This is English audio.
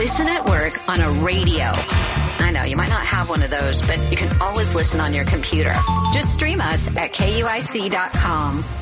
Listen at work on a radio. I know you might not have one of those, but you can always listen on your computer. Just stream us at KUIC.com.